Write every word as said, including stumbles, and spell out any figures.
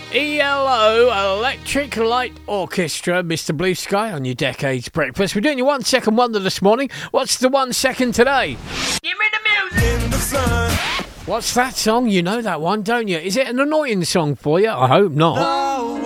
E L O, Electric Light Orchestra, Mister Blue Sky on your Decades Breakfast. We're doing your one second wonder this morning. What's the one second today? Give me the music! In the sun. What's that song? You know that one, don't you? Is it an annoying song for you? I hope not.